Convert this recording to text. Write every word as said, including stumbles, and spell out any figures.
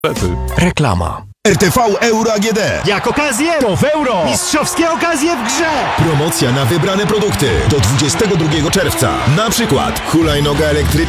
Reklama. R T V Euro A G D. Jak okazję, to w euro! Mistrzowskie okazje w grze! Promocja na wybrane produkty do dwudziestego drugiego czerwca. Na przykład hulajnoga elektryczna